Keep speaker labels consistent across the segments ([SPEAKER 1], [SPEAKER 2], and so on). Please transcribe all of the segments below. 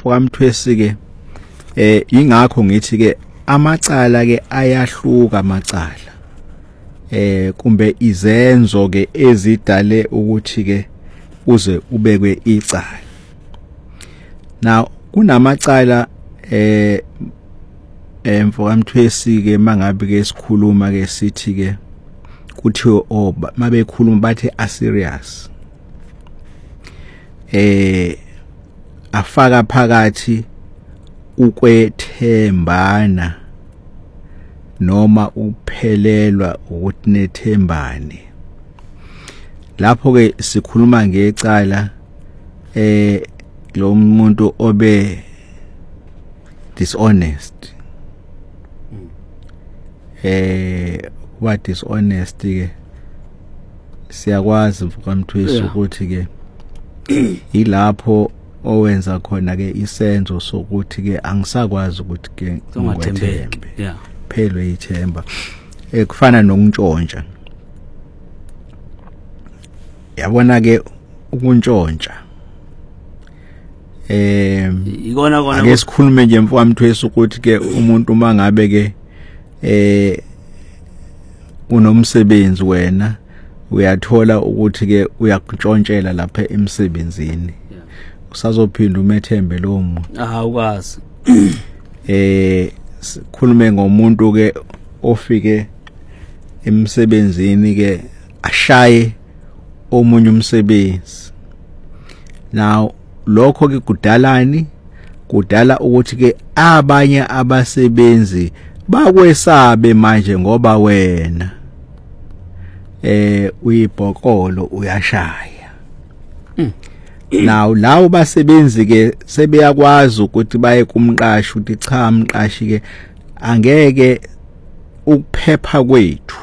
[SPEAKER 1] mfokamthwesi ke ingakho ngithi ke amacala ke ayahluka amacala kumbe izenzo ke ezidale ukuthi ke uze ubekwe icala. Now kunamacala mfokamthwesi ke mangabe ke sikhuluma ke sithi ke kuthiwe mabekhuluma bathi a serious afaka phakathi ukwethembana noma uphelelwa ukuthi nethembane. Lapho ke sikhuluma ngecala lo muntu obe dishonest what dishonest ke siyakwazi mfokamthwesi ukuthi ke ilapho owenza khona ke isenzo sokuthi ke angisakwazi ukuthi ke
[SPEAKER 2] ungathembeki
[SPEAKER 1] phelwe ithemba kufana nokuntshontsha. Yabona ke ukuntshontsha
[SPEAKER 2] ikona
[SPEAKER 1] ake sikhulume nje mfokamthwesi ukuthi ke umuntu mangabe ke unomsebenzi wena uyathola ukuthi ke uyakuntshontshela lapha emsebenzini usazophinda umethembe lo muntu
[SPEAKER 2] ukwazi
[SPEAKER 1] sikhulume ngomuntu ke ofike emsebenzini ke ashaye omunye umsebenzi. Now lokho ke kudala ukuthi ke abanye abasebenzi bakwesabe manje ngoba wena uyibhokolo uyashaya. Now lawo basebenzi ke sebeyakwazi ukuthi baye kumqashi ukuthi cha mqashi ke angeke ukuphepha kwethu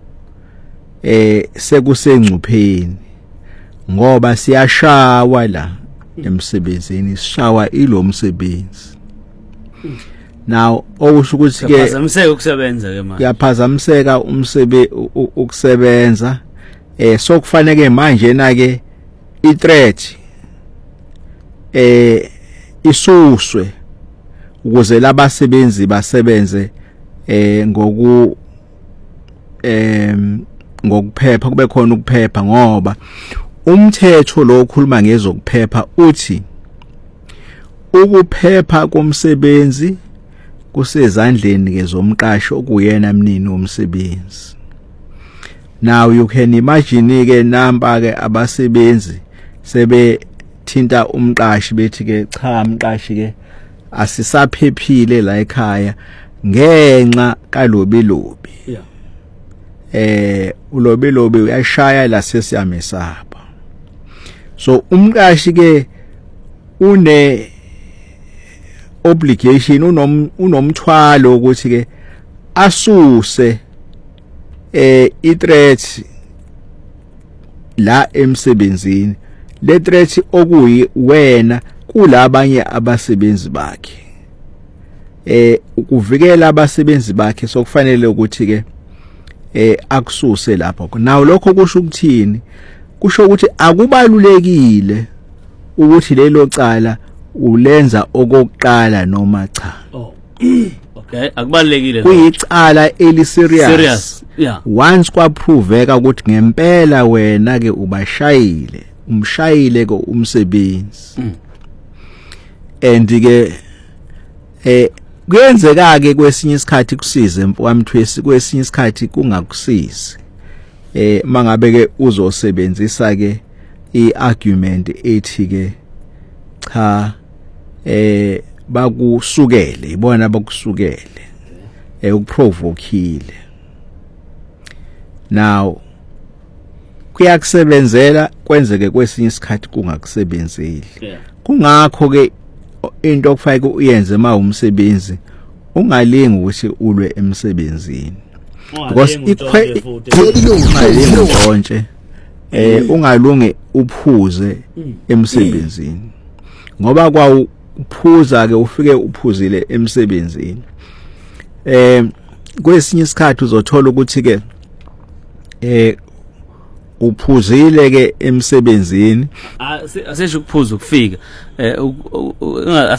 [SPEAKER 1] sekusengcupheni ngoba siyashawa la emsebenzini sishawa ilo msebenzi. Now okusho ukuthi ke
[SPEAKER 2] yaphazamiseka ukusebenza ke manje
[SPEAKER 1] yaphazamiseka ukusebenza sokufanele manje na ke i-threat isuswe ukuze labasebenzi basebenze ngokuphepha kube khona ukuphepha ngoba umthetho lo okhuluma ngezokuphepha uthi ukuphepha komsebenzi kusezandleni ke zomqashi okuyena mnini womsebenzi. Now you can imagine ke namba ke abasebenzi sebethinta umqashi bethi ke cha umqashi ke asisaphephile la ekhaya ngenxa kalobelobi. Ulobelobi uyashaya la sesiyamesaba. So umqashi ke une obligation unomthwalo ukuthi ke asuse i-threat la emsebenzini. Le threat okuyi wena kulabanye abasebenzi bakhe ukuvikela abasebenzi bakhe sokufanele ukuthi ke akususe lapho. Nawo lokho kusho ukuthini? Kusho ukuthi akubalulekile ukuthi lelo cala ulenza okokuqala noma cha.
[SPEAKER 2] Okay, akubalekile.
[SPEAKER 1] Kuyicala eli serious.
[SPEAKER 2] Yeah.
[SPEAKER 1] Once kwaproveka ukuthi ngempela wena ke ubashayile, umshayile ke umsebenzi. And ke kuyenzeka ke kwesinye isikhathi kusize mfokamthwesi, kwesinye isikhathi kungakusizi. Mangabe ke uzosebenzisa ke iargument ethi ke cha bakusukele ibona bakusukele ukuprovokile. Now kuyakusebenzela kwenzeke kwesinye isikhathi kungakusebenzeli. Kungakho ke into okufanele uyenze uma umsebenzi ungalingi ukuthi ulwe emsebenzini because ikhwelonke ungalunge uphuze emsebenzini ngoba kwa uphuza ke ufike uphuzile emsebenzini. Kwesinye isikhathi uzothola ukuthi ke uphuzile ke emsebenzini
[SPEAKER 2] asesho ukuphuza ukufika